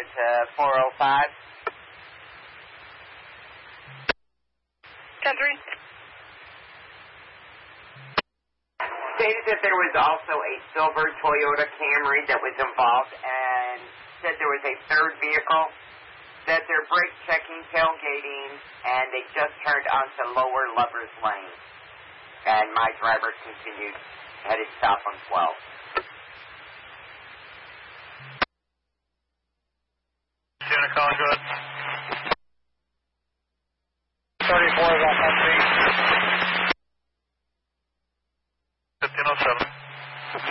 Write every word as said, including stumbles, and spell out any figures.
to four oh five. ten three. Stated that there was also a silver Toyota Camry that was involved, and said there was a third vehicle, that they're brake checking, tailgating, and they just turned onto Lower Lovers Lane. And my driver continued headed south on twelve. Jenna calling, go ahead.